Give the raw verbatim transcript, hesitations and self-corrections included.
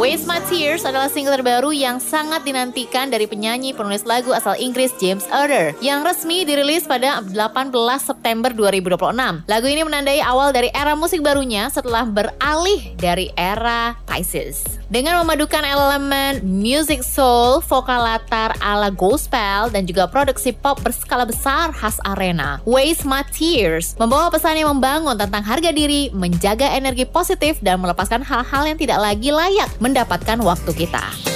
Waste My Tears adalah single terbaru yang sangat dinantikan dari penyanyi penulis lagu asal Inggris James Arthur yang resmi dirilis pada delapan belas September dua ribu dua puluh enam. Lagu ini menandai awal dari era musik barunya setelah beralih dari era Pisces. Dengan memadukan elemen music soul, vokal latar ala gospel, dan juga produksi pop berskala besar khas arena, Waste My Tears membawa pesan yang membangun tentang harga diri, menjaga energi positif, dan melepaskan hal-hal yang tidak lagi layak mendapatkan waktu kita.